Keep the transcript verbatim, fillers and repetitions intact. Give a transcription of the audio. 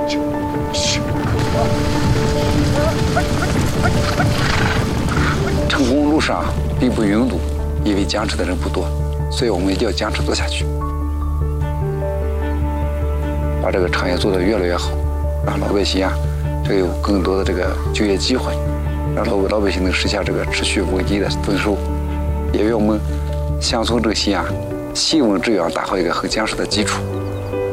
成功路上并不拥堵，因为坚持的人不多，所以我们一定要坚持做下去，把这个产业做得越来越好，让老百姓啊，这个有更多的这个就业机会，让老老百姓能实现这个持续稳定的丰收，也为我们乡村振兴啊、兴稳致远打好一个很坚实的基础。